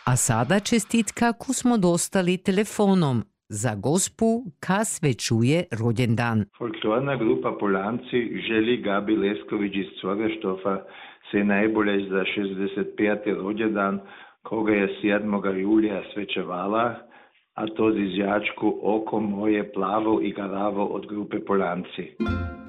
A sada čestitka koju smo dostali telefonom. Za gospu ka svečuje rođendan. Folklorna grupa Polanci želi Gabi Lesković iz Cvoreštofa se najbolje za 65. rođendan, koga je 7. julija svečevala, a to zizjačku Oko moje plavo i garavo od grupe Polanci.